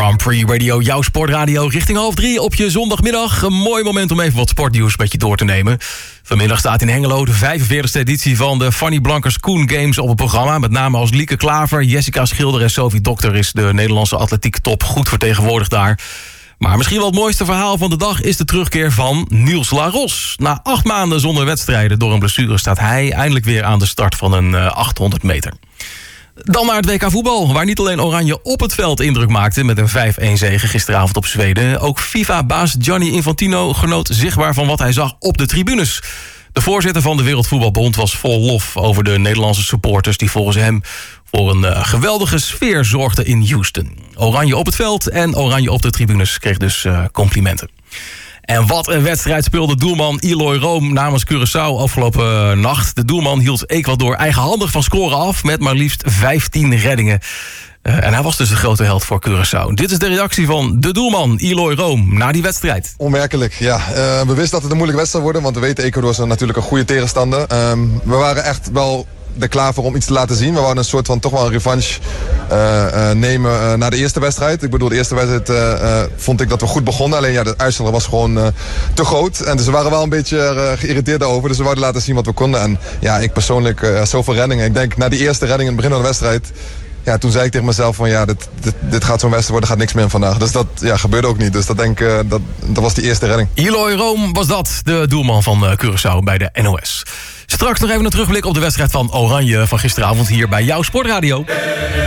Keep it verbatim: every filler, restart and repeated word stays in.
Grand Prix Radio, jouw sportradio, richting half drie op je zondagmiddag. Een mooi moment om even wat sportnieuws met je door te nemen. Vanmiddag staat in Hengelo de vijfenveertigste editie van de Fanny Blankers Koen Games op het programma. Met name als Lieke Klaver, Jessica Schilder en Sophie Dokter is de Nederlandse atletiek top goed vertegenwoordigd daar. Maar misschien wel het mooiste verhaal van de dag is de terugkeer van Niels Laros. Na acht maanden zonder wedstrijden door een blessure staat hij eindelijk weer aan de start van een uh, achthonderd meter. Dan naar het W K voetbal, waar niet alleen Oranje op het veld indruk maakte met een vijf-een zege gisteravond op Zweden. Ook FIFA-baas Gianni Infantino genoot zichtbaar van wat hij zag op de tribunes. De voorzitter van de Wereldvoetbalbond was vol lof over de Nederlandse supporters die volgens hem voor een uh, geweldige sfeer zorgden in Houston. Oranje op het veld en Oranje op de tribunes kreeg dus uh, complimenten. En wat een wedstrijd speelde doelman Eloy Room namens Curaçao afgelopen nacht. De doelman hield Ecuador eigenhandig van scoren af met maar liefst vijftien reddingen. Uh, en hij was dus de grote held voor Curaçao. Dit is de reactie van de doelman Eloy Room na die wedstrijd. Onwerkelijk, ja. Uh, we wisten dat het een moeilijke wedstrijd zou worden, want we weten Ecuador is natuurlijk een goede tegenstander. Um, we waren echt wel er klaar voor om iets te laten zien. We wouden een soort van toch wel een revanche uh, uh, nemen uh, na de eerste wedstrijd. Ik bedoel, de eerste wedstrijd uh, uh, vond ik dat we goed begonnen. Alleen ja, de uitslag was gewoon uh, te groot. En dus we waren wel een beetje uh, geïrriteerd daarover. Dus we wouden laten zien wat we konden. En ja, ik persoonlijk, uh, zoveel reddingen. Ik denk, na die eerste redding in het begin van de wedstrijd, ja, toen zei ik tegen mezelf van ja, dit, dit, dit gaat zo'n wedstrijd worden, gaat niks meer in vandaag. Dus dat ja, gebeurde ook niet. Dus dat denk uh, dat, dat was die eerste redding. Eloy Room was dat, de doelman van uh, Curaçao bij de N O S. Straks nog even een terugblik op de wedstrijd van Oranje van gisteravond hier bij jouw Sportradio.